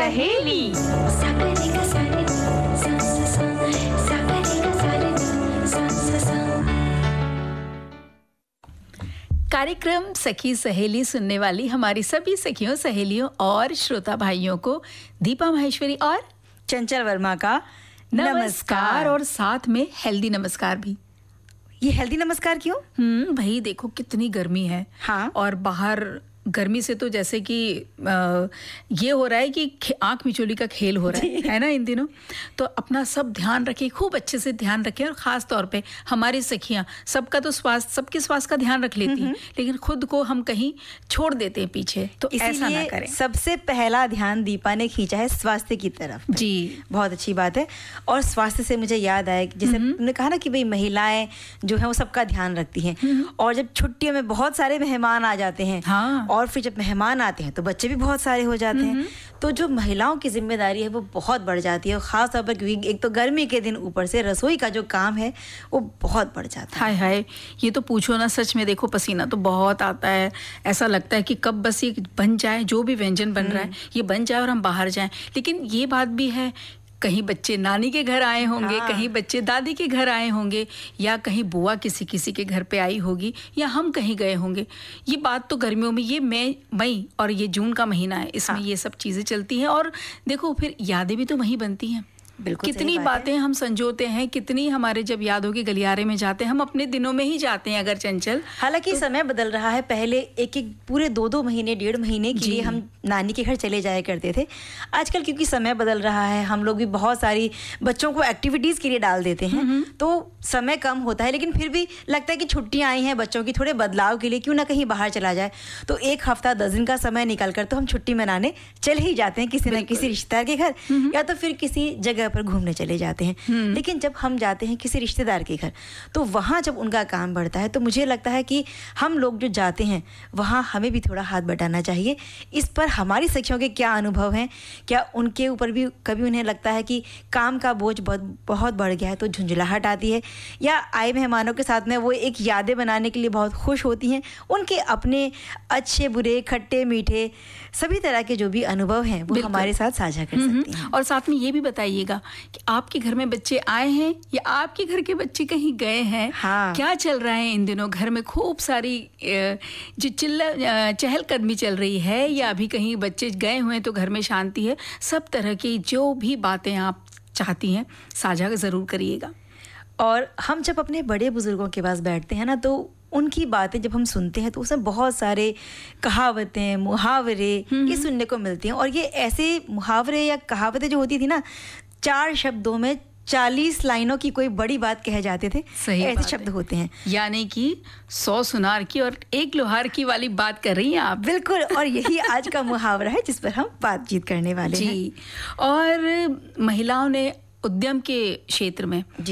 सहेली। कार्यक्रम सखी सहेली सुनने वाली हमारी सभी सखियों, सहेलियों और श्रोता भाइयों को दीपा माहेश्वरी और चंचल वर्मा का नमस्कार। और साथ में हेल्दी नमस्कार भी। ये हेल्दी नमस्कार क्यों? भाई देखो कितनी गर्मी है। हाँ। और बाहर गर्मी से तो जैसे कि ये हो रहा है कि आंख मिचोली का खेल हो रहा है ना इन दिनों। तो अपना सब ध्यान रखें, खूब अच्छे से ध्यान रखें। और ख़ास तौर पे हमारी सखियां, सबका तो स्वास्थ्य, सबके स्वास्थ्य का ध्यान रख लेती हैं, लेकिन खुद को हम कहीं छोड़ देते हैं पीछे। तो ऐसा ना करें। सबसे पहला ध्यान दीपा ने खींचा है स्वास्थ्य की तरफ। जी, बहुत अच्छी बात है। और स्वास्थ्य से मुझे याद आया, जैसे तुमने कहा ना कि भाई महिलाएं जो है वो सबका ध्यान रखती हैं। और जब छुट्टियों में बहुत सारे मेहमान आ जाते हैं, हाँ। और फिर जब मेहमान आते हैं तो बच्चे भी बहुत सारे हो जाते हैं। तो जो महिलाओं की जिम्मेदारी है वो बहुत बढ़ जाती है। और खास तौर पर क्योंकि एक तो गर्मी के दिन ऊपर से रसोई का जो काम है वो बहुत बढ़ जाता है। हाय हाय, ये तो पूछो ना, सच में देखो पसीना तो बहुत आता है। ऐसा लगता है कि कब बस ये बन जाए, जो भी व्यंजन बन रहा है ये बन जाए और हम बाहर जाएं। लेकिन ये बात भी है, कहीं बच्चे नानी के घर आए होंगे, हाँ। कहीं बच्चे दादी के घर आए होंगे, या कहीं बुआ किसी के घर पे आई होगी, या हम कहीं गए होंगे। ये बात तो गर्मियों में, ये मई और ये जून का महीना है, इसमें हाँ। ये सब चीज़ें चलती हैं। और देखो फिर यादें भी तो वहीं बनती हैं। बिल्कुल कितनी बातें हम संजोते हैं, कितनी हमारे जब यादों के गलियारे में जाते हैं, हम अपने दिनों में ही जाते हैं अगर चंचल। हालांकि तो समय बदल रहा है। पहले एक पूरे 2 महीने, 1.5 महीने के लिए हम नानी के घर चले जाया करते थे। आजकल क्योंकि समय बदल रहा है, हम लोग भी बहुत सारी बच्चों को एक्टिविटीज के लिए डाल देते हैं, तो समय कम होता है। लेकिन फिर भी लगता है कि छुट्टियां आई हैं बच्चों की, थोड़े बदलाव के लिए क्यों ना कहीं बाहर चला जाए। तो 1 हफ्ता 10 दिन का समय निकाल कर तो हम छुट्टी मनाने चले ही जाते हैं, किसी न किसी रिश्तेदार के घर, या तो फिर किसी जगह पर घूमने चले जाते हैं। लेकिन जब हम जाते हैं किसी रिश्तेदार के घर, तो वहाँ जब उनका काम बढ़ता है तो मुझे लगता है कि हम लोग जो जाते हैं वहाँ हमें भी थोड़ा हाथ बटाना चाहिए। इस पर हमारी सखियों के क्या अनुभव हैं? क्या उनके ऊपर भी कभी उन्हें लगता है कि काम का बोझ बहुत बढ़ गया है तो झुंझलाहट आती है, या आए मेहमानों के साथ में वो एक यादें बनाने के लिए बहुत खुश होती हैं? उनके अपने अच्छे बुरे, खट्टे मीठे, सभी तरह के जो भी अनुभव हैं वो हमारे साथ साझा कर सकती हैं। और साथ में ये भी बताइएगा कि आपके घर में बच्चे आए हैं या आपके घर के बच्चे कहीं गए हैं। हाँ। क्या चल रहा है इन दिनों घर में? खूब सारी जो चहलकदमी चल रही है, या अभी कहीं बच्चे गए हुए हैं तो घर में शांति है? सब तरह की जो भी बातें आप चाहती हैं साझा जरूर करिएगा। और हम जब अपने बड़े बुजुर्गों के पास बैठते हैं ना, तो उनकी बातें जब हम सुनते हैं तो उसमें बहुत सारे कहावतें, मुहावरे ये सुनने को मिलती हैं। और ये ऐसे मुहावरे या कहावतें जो होती थी ना, 4 शब्दों में 40 लाइनों की कोई बड़ी बात कहे जाते थे, ऐसे शब्द होते हैं। यानी कि 100 सुनार की और 1 लोहार की वाली बात कर रही हैं आप। बिल्कुल। और यही आज का मुहावरा है जिस पर हम बातचीत करने वाले हैं। और महिलाओं ने उद्यम के क्षेत्र में